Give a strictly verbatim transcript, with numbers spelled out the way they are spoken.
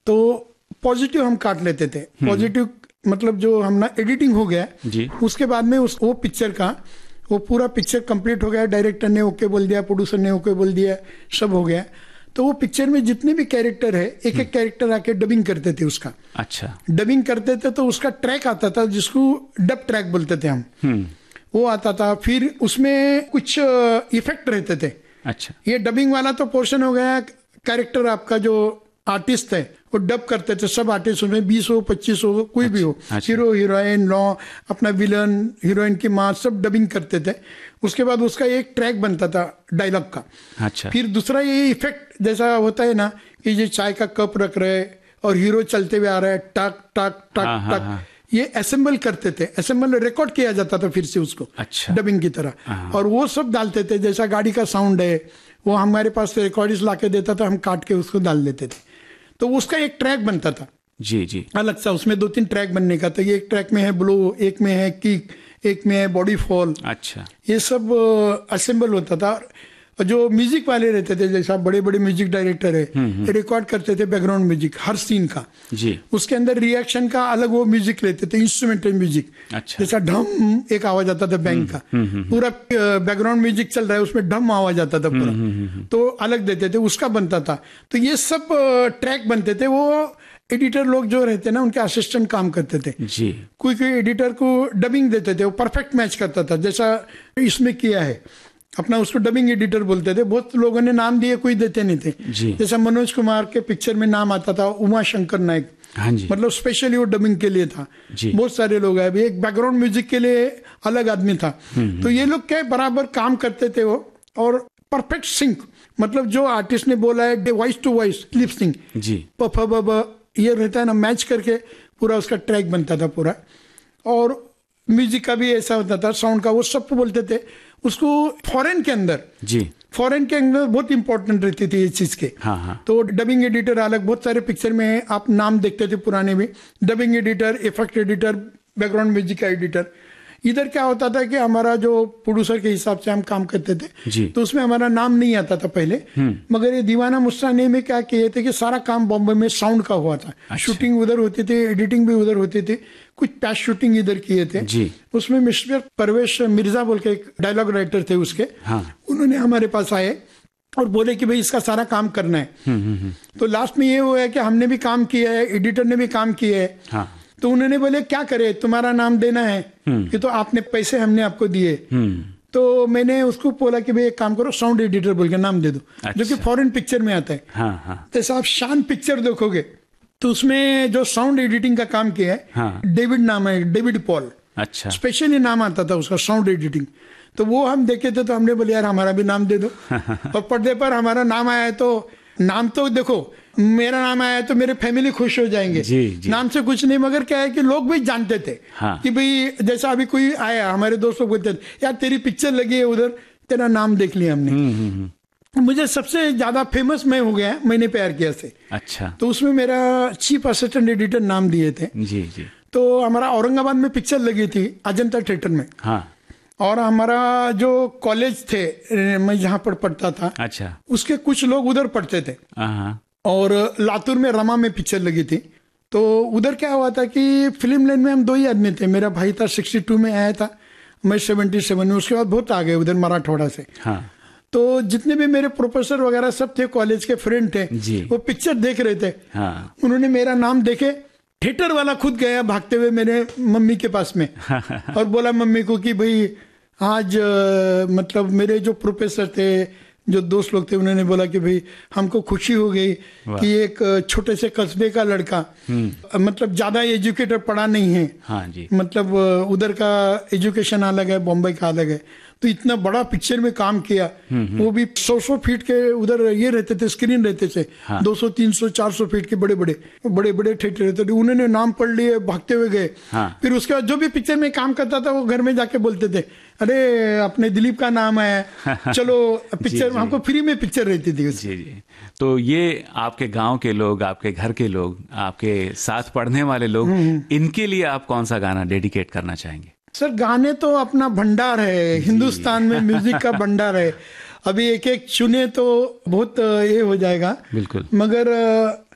तो पॉजिटिव हम काट लेते थे। पॉजिटिव मतलब जो हम ना एडिटिंग हो गया जी। उसके बाद में उस वो पिक्चर का वो पूरा पिक्चर कंप्लीट हो गया, डायरेक्टर ने ओके बोल दिया, प्रोड्यूसर ने ओके बोल दिया, सब हो गया। तो वो पिक्चर में जितने भी कैरेक्टर है एक एक कैरेक्टर आके डबिंग करते थे उसका। अच्छा। डबिंग करते थे तो उसका ट्रैक आता था जिसको डब ट्रैक बोलते थे हम, वो आता था। फिर उसमें कुछ इफेक्ट रहते थे। अच्छा। ये डबिंग वाला तो पोर्शन हो गया, कैरेक्टर आपका जो आर्टिस्ट है वो डब करते थे, सब आर्टिस्ट उसमें बीस हो पच्चीस हो कोई अच्छा, भी हो, अच्छा। हीरो हीरोइन लॉ अपना विलन हीरोइन की माँ सब डबिंग करते थे। उसके बाद उसका एक ट्रैक बनता था डायलॉग का। अच्छा। फिर दूसरा ये इफेक्ट जैसा होता है ना कि ये चाय का कप रख रहे और हीरो चलते हुए आ रहा है, टक टक टक हाँ, हाँ, टक, हाँ। ये असेंबल करते थे, असेंबल रिकॉर्ड किया जाता था फिर से उसको। अच्छा। डबिंग की तरह। हाँ। और वो सब डालते थे, जैसा गाड़ी का साउंड है वो हमारे पास रिकॉर्डिस्ट ला के देता था, हम काट के उसको डाल देते थे। तो उसका एक ट्रैक बनता था जी जी अलग सा, उसमें दो तीन ट्रैक बनने का। तो ये एक ट्रैक में है ब्लो, एक में है किक, एक में है बॉडी फॉल। अच्छा। ये सब असेंबल होता था। और जो म्यूजिक वाले रहते थे, जैसा बड़े बड़े म्यूजिक डायरेक्टर है, रिकॉर्ड करते थे बैकग्राउंड म्यूजिक हर सीन का जी। उसके अंदर रिएक्शन का अलग वो म्यूजिक लेते थे, इंस्ट्रूमेंटल म्यूजिक। अच्छा। जैसा ढम एक आवाज आता था बैंक का, पूरा बैकग्राउंड म्यूजिक चल रहा है उसमें ढम आवाज आता था पूरा, तो अलग देते थे, उसका बनता था। तो ये सब ट्रैक बनते थे। वो एडिटर लोग जो रहते ना उनके असिस्टेंट काम करते थे जी। कोई कोई एडिटर को डबिंग देते थे, वो परफेक्ट मैच करता था। जैसा इसमें किया है अपना, उसको डबिंग एडिटर बोलते थे। बहुत लोगों ने नाम दिए, कोई देते नहीं थे जी। जैसा मनोज कुमार के पिक्चर में नाम आता था उमा शंकर नायक, हाँ जी। मतलब स्पेशली वो डबिंग के लिए था जी। बहुत सारे लोग हैं, एक बैकग्राउंड म्यूजिक के लिए अलग आदमी था। तो ये लोग क्या बराबर काम करते थे वो, और परफेक्ट सिंक, मतलब जो आर्टिस्ट ने बोला है voice to voice lip sync जी। प फ ब ब ये रहता है ना, मैच करके पूरा उसका ट्रैक बनता था पूरा। और म्यूजिक का भी ऐसा होता था, साउंड का, वो सब बोलते थे उसको। फॉरेन के अंदर जी। फॉरेन के अंदर बहुत इंपॉर्टेंट रहती थी ये चीज के। हाँ हाँ। तो डबिंग एडिटर अलग, बहुत सारे पिक्चर में आप नाम देखते थे पुराने भी, dubbing editor, effect editor, background music का एडिटर। इधर क्या होता था कि हमारा जो प्रोड्यूसर के हिसाब से हम काम करते थे जी। तो उसमें हमारा नाम नहीं आता था पहले, मगर ये दीवाना मुस्ताने में क्या किए थे कि सारा काम बॉम्बे में साउंड का हुआ था। अच्छा। शूटिंग उधर होती थी, एडिटिंग भी उधर होती थी, कुछ पैच शूटिंग इधर किए थे जी। उसमें मिस्टर परवेश मिर्जा बोल के एक डायलॉग राइटर थे उसके, हाँ। उन्होंने हमारे पास आए और बोले कि भाई इसका सारा काम करना है। तो लास्ट में ये हुआ है कि हमने भी काम किया है, एडिटर ने भी काम किया है। हाँ। तो उन्होंने बोले क्या करे, तुम्हारा नाम देना है कि तो आपने पैसे हमने आपको दिए। तो मैंने उसको बोला कि भाई एक काम करो, साउंड एडिटर बोल के नाम दे दो। अच्छा। जो कि फॉरेन पिक्चर में आता है। हाँ हाँ। जैसे आप शान पिक्चर देखोगे तो उसमें जो साउंड एडिटिंग का काम किया है, हाँ। डेविड नाम है, डेविड पॉल, अच्छा। स्पेशली नाम आता था उसका साउंड एडिटिंग। तो वो हम देखे थे तो हमने बोले यार हमारा भी नाम दे दो। और पर्दे पर हमारा नाम आया है तो नाम तो देखो, मेरा नाम आया है तो मेरे फैमिली खुश हो जाएंगे। जी, जी। नाम से कुछ नहीं, मगर क्या है कि लोग भी जानते थे। हाँ। कि भाई जैसा अभी कोई आया, हमारे दोस्त लोग बोलते थे यार तेरी पिक्चर लगी है उधर, तेरा नाम देख लिया हमने। मुझे सबसे ज्यादा फेमस मैं हो गया मैंने प्यार किया से। अच्छा। तो उसमें मेरा चीफ असिस्टेंट एडिटर नाम दिए थे। जी जी। तो हमारा औरंगाबाद में पिक्चर लगी थी अजंता थिएटर में। हाँ। और हमारा जो कॉलेज थे, मैं जहाँ पर पढ़ता था, अच्छा। उसके कुछ लोग उधर पढ़ते थे। हाँ। और लातूर में रमा में पिक्चर लगी थी। तो उधर क्या हुआ था कि फिल्म लाइन में हम दो ही आदमी थे। मेरा भाई था सिक्सटी टू में आया था, मैं सेवेंटी सेवन में, उसके बाद बहुत आ गए उधर मराठवाड़ा से। हाँ। तो जितने भी मेरे प्रोफेसर वगैरह सब थे, कॉलेज के फ्रेंड थे, जी। वो पिक्चर देख रहे थे। हाँ। उन्होंने मेरा नाम देखे, थिएटर वाला खुद गया भागते हुए मेरे मम्मी के पास में और बोला मम्मी को कि भाई आज आ, मतलब मेरे जो प्रोफेसर थे, जो दोस्त लोग थे, उन्होंने बोला कि भाई हमको खुशी हो गई कि एक छोटे से कस्बे का लड़का, मतलब ज्यादा एजुकेटेड पढ़ा नहीं है। हाँ जी। मतलब उधर का एजुकेशन अलग है, बॉम्बे का अलग है, तो इतना बड़ा पिक्चर में काम किया। वो भी सौ सौ फीट के उधर ये रहते थे, स्क्रीन रहते थे। हाँ। दो सौ तीन सौ चार सौ फीट के बड़े बड़े बड़े बड़े थिएटर रहते थे। उन्होंने नाम पढ़ लिए, भागते हुए गए। हाँ। फिर उसके बाद जो भी पिक्चर में काम करता था वो घर में जाके बोलते थे अरे अपने दिलीप का नाम है, चलो पिक्चर। हमको फ्री में पिक्चर रहती थी उसकी। जी जी। तो ये आपके गांव के लोग, आपके घर के लोग, आपके साथ पढ़ने वाले लोग, इनके लिए आप कौन सा गाना डेडिकेट करना चाहेंगे? सर गाने तो अपना भंडार है, हिंदुस्तान में म्यूजिक का भंडार है। अभी एक एक चुने तो बहुत ये हो जाएगा। बिल्कुल। मगर